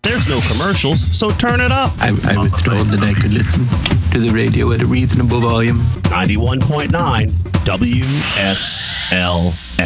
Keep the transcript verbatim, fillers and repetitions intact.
There's no commercials, so turn it up. I, I was told that I could listen to the radio at a reasonable volume. ninety-one point nine W S L